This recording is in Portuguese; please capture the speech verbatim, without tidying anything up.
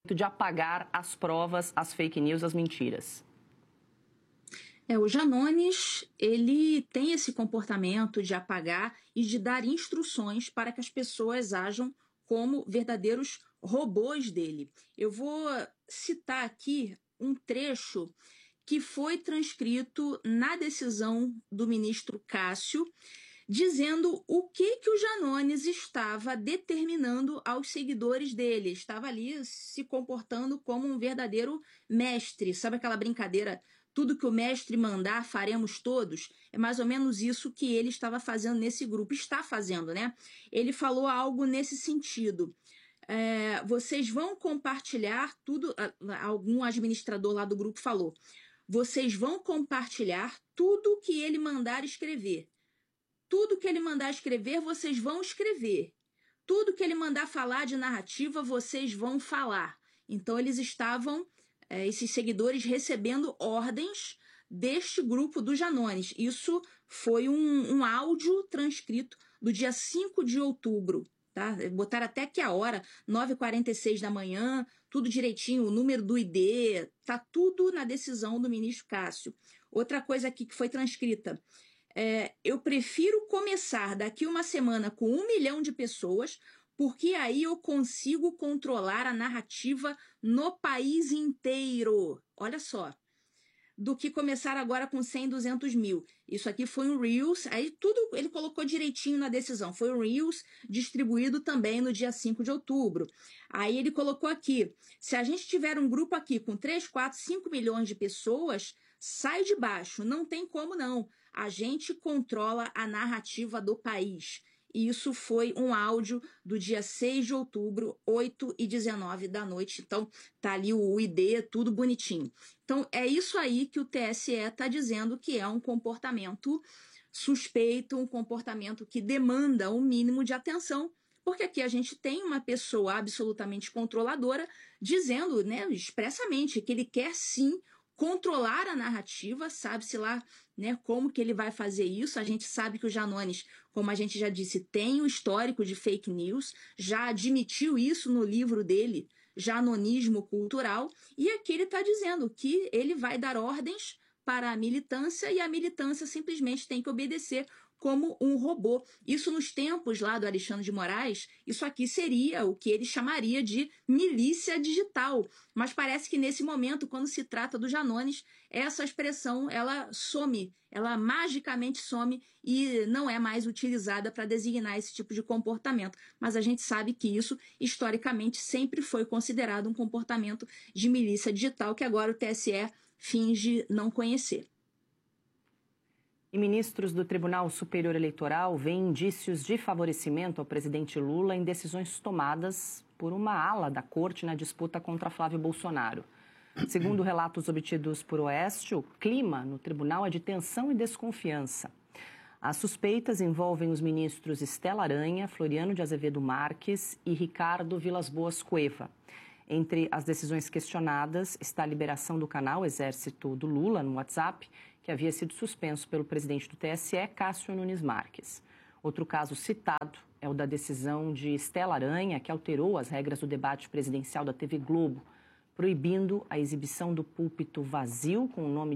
de apagar as provas, as fake news, as mentiras. É, o Janones, ele tem esse comportamento de apagar e de dar instruções para que as pessoas ajam como verdadeiros robôs dele. Eu vou citar aqui um trecho que foi transcrito na decisão do ministro Cássio, dizendo o que, que o Janones estava determinando aos seguidores dele. Estava ali se comportando como um verdadeiro mestre. Sabe aquela brincadeira, tudo que o mestre mandar, faremos todos? É mais ou menos isso que ele estava fazendo nesse grupo. Está fazendo, né? Ele falou algo nesse sentido. É, vocês vão compartilhar tudo... Algum administrador lá do grupo falou. Vocês vão compartilhar tudo que ele mandar escrever. Tudo que ele mandar escrever, vocês vão escrever. Tudo que ele mandar falar de narrativa, vocês vão falar. Então, eles estavam, é, esses seguidores, recebendo ordens deste grupo do Janones. Isso foi um, um áudio transcrito do dia cinco de outubro. Tá? Botaram até aqui a hora, nove e quarenta e seis da manhã, tudo direitinho, o número do I D, tá tudo na decisão do ministro Cássio. Outra coisa aqui que foi transcrita. É, eu prefiro começar daqui uma semana com um milhão de pessoas, porque aí eu consigo controlar a narrativa no país inteiro. Olha só. Do que começar agora com cem, duzentos mil. Isso aqui foi um Reels, aí tudo ele colocou direitinho na decisão. Foi um Reels distribuído também no dia cinco de outubro. Aí ele colocou aqui, se a gente tiver um grupo aqui com três, quatro, cinco milhões de pessoas, sai de baixo, não tem como não. A gente controla a narrativa do país. E isso foi um áudio do dia seis de outubro, oito e dezenove da noite. Então, tá ali o I D, tudo bonitinho. Então, é isso aí que o T S E está dizendo que é um comportamento suspeito, um comportamento que demanda um mínimo de atenção, porque aqui a gente tem uma pessoa absolutamente controladora dizendo, né, expressamente que ele quer sim controlar a narrativa, sabe-se lá, né, como que ele vai fazer isso. A gente sabe que o Janones, como a gente já disse, tem o histórico de fake news, já admitiu isso no livro dele, Janonismo Cultural, e aqui ele está dizendo que ele vai dar ordens para a militância e a militância simplesmente tem que obedecer como um robô. Isso nos tempos lá do Alexandre de Moraes, isso aqui seria o que ele chamaria de milícia digital. Mas parece que nesse momento, quando se trata do Janones, essa expressão ela some, ela magicamente some e não é mais utilizada para designar esse tipo de comportamento. Mas a gente sabe que isso, historicamente, sempre foi considerado um comportamento de milícia digital que agora o T S E finge não conhecer. E ministros do Tribunal Superior Eleitoral veem indícios de favorecimento ao presidente Lula em decisões tomadas por uma ala da corte na disputa contra Flávio Bolsonaro. Segundo relatos obtidos por Oeste, o clima no tribunal é de tensão e desconfiança. As suspeitas envolvem os ministros Estela Aranha, Floriano de Azevedo Marques e Ricardo Vilas Boas Cueva. Entre as decisões questionadas está a liberação do canal Exército do Lula no WhatsApp, que havia sido suspenso pelo presidente do T S E, Cássio Nunes Marques. Outro caso citado é o da decisão de Estela Aranha, que alterou as regras do debate presidencial da T V Globo, proibindo a exibição do púlpito vazio com o nome